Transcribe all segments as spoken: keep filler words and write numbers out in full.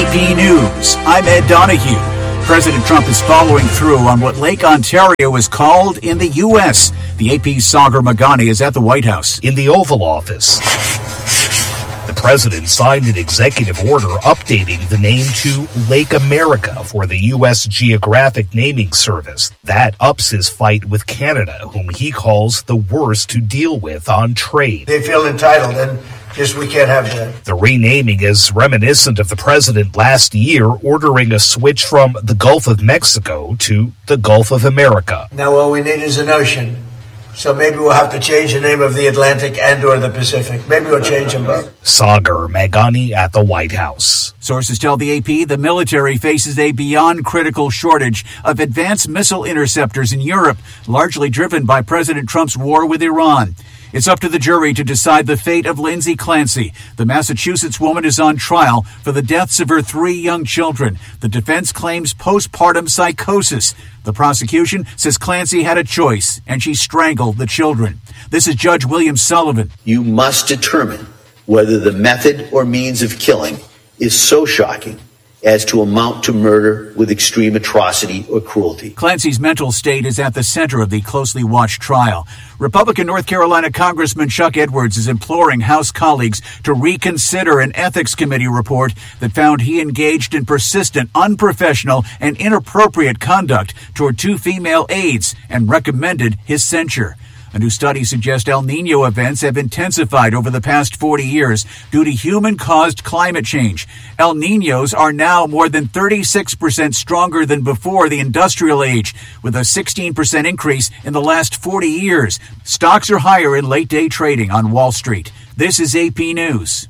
P News, I'm Ed Donahue. President Trump is following through on what Lake Ontario is called in the U S. The A P's Sagar Meghani is at the White House. In the Oval Office, the president signed an executive order updating the name to Lake America for the U S Geographic Naming Service. That ups his fight with Canada, whom he calls the worst to deal with on trade. They feel entitled, and just we can't have that. The renaming is reminiscent of the president last year ordering a switch from the Gulf of Mexico to the Gulf of America. Now all we need is an ocean. So maybe we'll have to change the name of the Atlantic and or the Pacific. Maybe we'll change them both. Sagar Meghani at the White House. Sources tell the A P the military faces a beyond critical shortage of advanced missile interceptors in Europe, largely driven by President Trump's war with Iran. It's up to the jury to decide the fate of Lindsay Clancy. The Massachusetts woman is on trial for the deaths of her three young children. The defense claims postpartum psychosis. The prosecution says Clancy had a choice, and she strangled the children. This is Judge William Sullivan. You must determine whether the method or means of killing is so shocking as to amount to murder with extreme atrocity or cruelty. Clancy's mental state is at the center of the closely watched trial. Republican North Carolina Congressman Chuck Edwards is imploring House colleagues to reconsider an ethics committee report that found he engaged in persistent, unprofessional, and inappropriate conduct toward two female aides and recommended his censure. A new study suggests El Nino events have intensified over the past forty years due to human-caused climate change. El Ninos are now more than thirty-six percent stronger than before the industrial age, with a sixteen percent increase in the last forty years. Stocks are higher in late-day trading on Wall Street. This is A P News.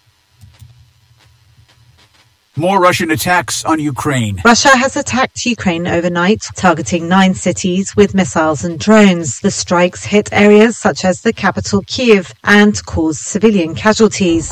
More Russian attacks on Ukraine. Russia has attacked Ukraine overnight, targeting nine cities with missiles and drones. The strikes hit areas such as the capital Kyiv and caused civilian casualties.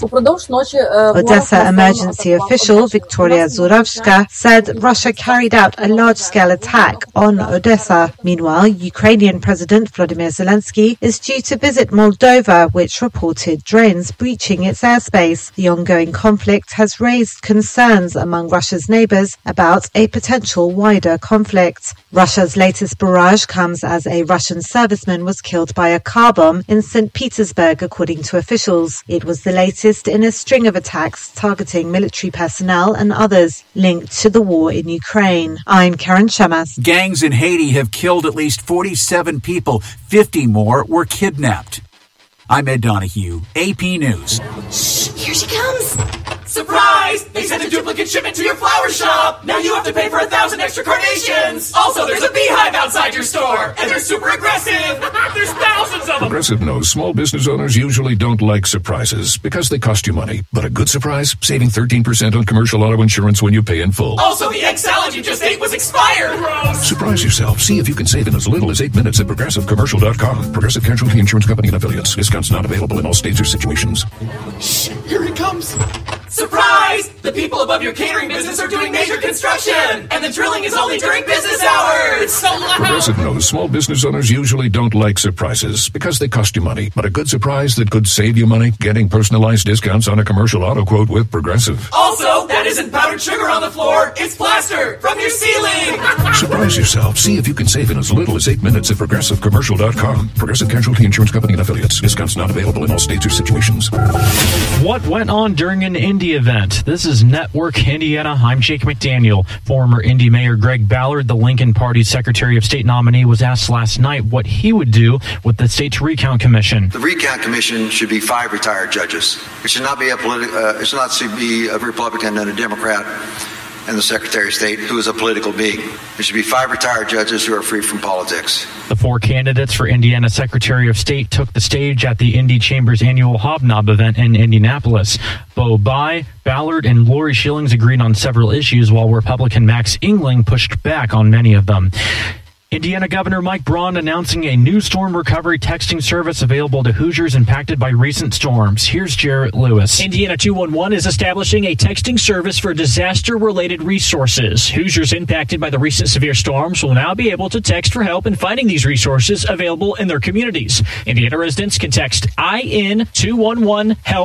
Odessa emergency official Victoria Zuravska said Russia carried out a large-scale attack on Odessa. Meanwhile, Ukrainian President Volodymyr Zelensky is due to visit Moldova, which reported drones breaching its airspace. The ongoing conflict has raised concerns among Russia's neighbors about a potential wider conflict. Russia's latest barrage comes as a Russian serviceman was killed by a car bomb in Saint Petersburg, according to officials. It was the latest in a string of attacks targeting military personnel and others linked to the war in Ukraine. I'm Karen Shamas. Gangs in Haiti have killed at least forty-seven people. fifty more were kidnapped. I'm Ed Donahue, A P News. Shh, here she comes. Surprise! They sent a duplicate shipment to your flower shop! Now you have to pay for a thousand extra carnations! Also, there's a beehive outside your store! And they're super aggressive! There's thousands of them! Progressive knows small business owners usually don't like surprises because they cost you money. But a good surprise? Saving thirteen percent on commercial auto insurance when you pay in full. Also, the egg salad you just ate was expired! Gross! Surprise yourself. See if you can save in as little as eight minutes at progressive commercial dot com. Progressive Casualty Insurance Company and affiliates. Discounts not available in all states or situations. Shh, here it comes! Surprise! The people above your catering business are doing major construction! And the drilling is only during business hours! It's so loud! Progressive knows small business owners usually don't like surprises because they cost you money. But a good surprise that could save you money, getting personalized discounts on a commercial auto quote with Progressive. Also, that isn't powdered sugar on the floor, it's plaster from your ceiling! Surprise yourself. See if you can save in as little as eight minutes at progressive commercial dot com. Progressive Casualty Insurance Company and affiliates. Discounts not available in all states or situations. What went on during an Indy event? This is Network Indiana. I'm Jake McDaniel. Former Indy Mayor Greg Ballard, the Lincoln Party's Secretary of State nominee, was asked last night what he would do with the state's recount commission. The recount commission should be five retired judges. It should not be a politi- uh, it should not be a Republican and a Democrat and the Secretary of State who is a political being. There should be five retired judges who are free from politics. The four candidates for Indiana Secretary of State took the stage at the Indy Chamber's annual Hobnob event in Indianapolis. Bo Bai, Ballard, and Lori Schillings agreed on several issues, while Republican Max Engling pushed back on many of them. Indiana Governor Mike Braun announcing a new storm recovery texting service available to Hoosiers impacted by recent storms. Here's Jarrett Lewis. Indiana two one one is establishing a texting service for disaster-related resources. Hoosiers impacted by the recent severe storms will now be able to text for help in finding these resources available in their communities. Indiana residents can text I N two one one HELP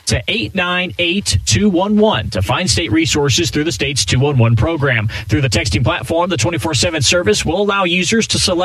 to eight nine eight two one one to find state resources through the state's two one one program. Through the texting platform, the twenty-four seven service will allow users to select